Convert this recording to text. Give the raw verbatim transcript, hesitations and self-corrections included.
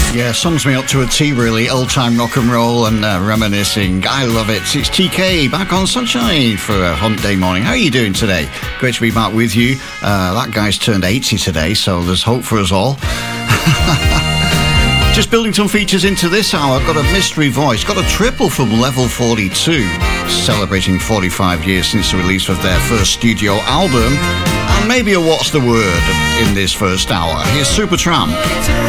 Yeah, sums me up to a T, really. Old-time rock and roll and uh, reminiscing. I love it. It's T K back on Sunshine for a Hunt Day morning. How are you doing today? Great to be back with you. Uh, that guy's turned eighty today, so there's hope for us all. Just building some features into this hour. Got a mystery voice. Got a triple from Level forty-two, celebrating forty-five years since the release of their first studio album. And maybe a What's the Word in this first hour. Here's Supertramp.